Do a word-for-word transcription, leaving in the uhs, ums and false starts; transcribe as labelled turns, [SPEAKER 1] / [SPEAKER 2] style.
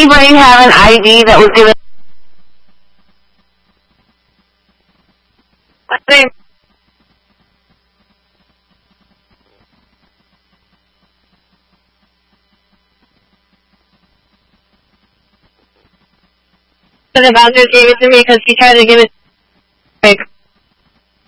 [SPEAKER 1] anybody have an I D that was given?
[SPEAKER 2] The bouncer gave it to me because he tried to give it